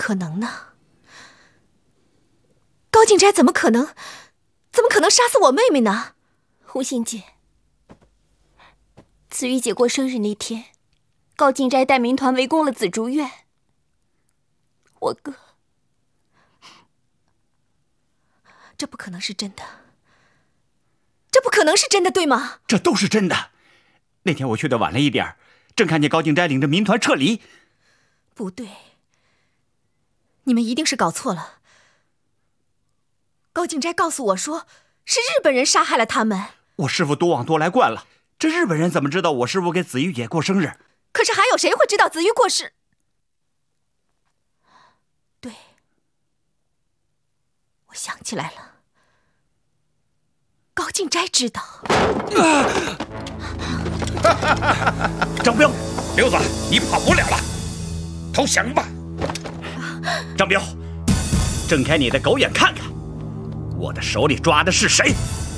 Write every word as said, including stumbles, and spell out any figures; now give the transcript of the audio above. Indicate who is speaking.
Speaker 1: 可能呢？高静斋怎么可能，怎么可能杀死我妹妹呢？
Speaker 2: 胡杏姐，子玉姐过生日那天，高静斋带民团围攻了紫竹院，我哥……
Speaker 1: 这不可能是真的，这不可能是真的，对吗？
Speaker 3: 这都是真的。那天我去的晚了一点，正看见高静斋领着民团撤离。
Speaker 1: 不对，你们一定是搞错了。高静斋告诉我说，是日本人杀害了他们。
Speaker 3: 我师父多往多来惯了，这日本人怎么知道我师父给子玉姐过生日？
Speaker 1: 可是还有谁会知道子玉过世？对，我想起来了，高静斋知道。
Speaker 3: 张彪，
Speaker 4: 刘子，你跑不了了，投降吧。
Speaker 3: 张彪，睁开你的狗眼看看，我的手里抓的是谁？